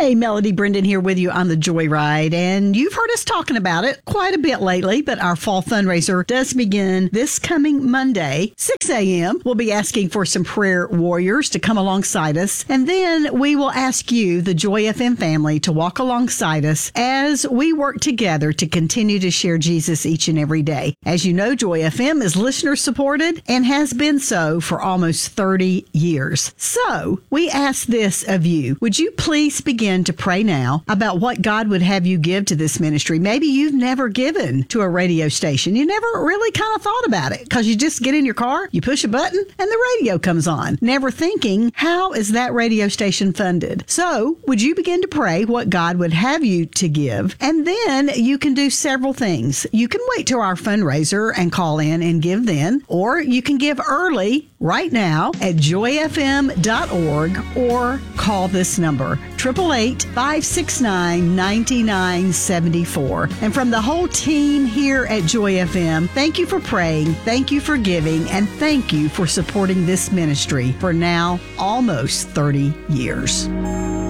Hey, Melody Brendan here with you on the Joyride, and you've heard us talking about it quite a bit lately, but our fall fundraiser does begin this coming Monday, 6 a.m. We'll be asking for some prayer warriors to come alongside us, and then we will ask you, the Joy FM family, to walk alongside us as we work together to continue to share Jesus each and every day. As you know, Joy FM is listener-supported and has been so for almost 30 years. So, we ask this of you. Would you please begin to pray now about what God would have you give to this ministry? Maybe you've never given to a radio station. You never really kind of thought about it because you just get in your car, you push a button, and the radio comes on, never thinking, how is that radio station funded? So, would you begin to pray what God would have you to give? And then you can do several things. You can wait till our fundraiser and call in and give then, or you can give early right now at joyfm.org or call this number, 888-569-9974. And from the whole team here at Joy FM, thank you for praying, thank you for giving, and thank you for supporting this ministry for now almost 30 years.